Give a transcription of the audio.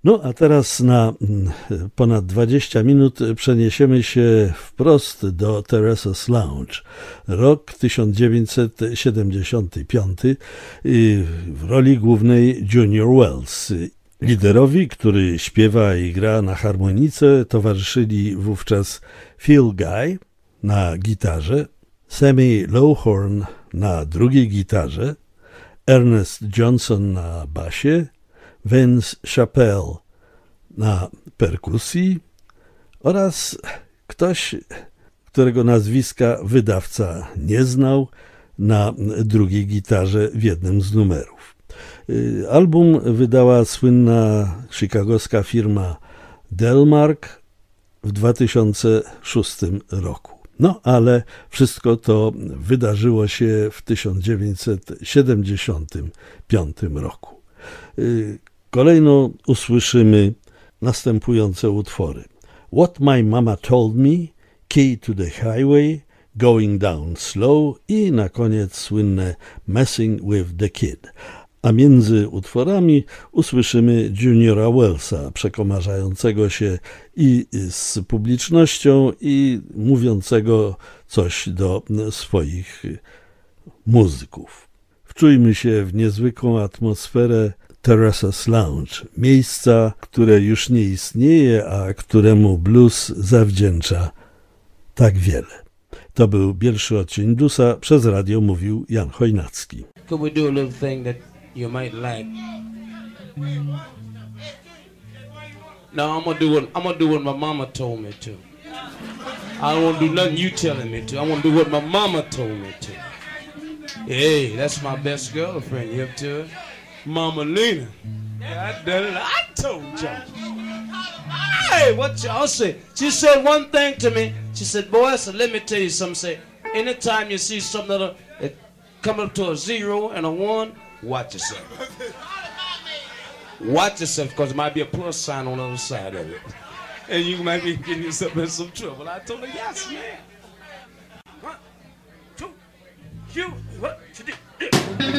No a teraz na ponad 20 minut przeniesiemy się wprost do Teresa's Lounge. Rok 1975, w roli głównej Junior Wells. Liderowi, który śpiewa i gra na harmonice, towarzyszyli wówczas Phil Guy na gitarze, Sammy Lowhorn na drugiej gitarze, Ernest Johnson na basie, Vince Chappelle na perkusji oraz ktoś, którego nazwiska wydawca nie znał, na drugiej gitarze w jednym z numerów. Album wydała słynna chicagowska firma Delmark w 2006 roku. No ale wszystko to wydarzyło się w 1975 roku. Kolejno usłyszymy następujące utwory: What My Mama Told Me, Key to the Highway, Going Down Slow i na koniec słynne Messing with the Kid. A między utworami usłyszymy Juniora Wellsa, przekomarzającego się i z publicznością, i mówiącego coś do swoich muzyków. Wczujmy się w niezwykłą atmosferę Teresa's Lounge, miejsca, które już nie istnieje, a któremu blues zawdzięcza tak wiele. To był pierwszy odcień Bluesa, przez radio mówił Jan Chojnacki. Could we do a little thing that you might like? No, I'm gonna do what my mama told me to. I don't wanna do nothing you telling me to. I wanna do what my mama told me to. Hey, that's my best girlfriend. You up to it? Mama Lena. Yeah, I done it. I told y'all. Hey, what y'all say? She said one thing to me. She said, boy, I said, let me tell you something. Say, anytime you see something that come up to a 0 and a 1, watch yourself. Watch yourself, because there might be a plus sign on the other side of it. And you might be getting yourself in some trouble. I told her, yes, man. 1, 2, 3, what you do?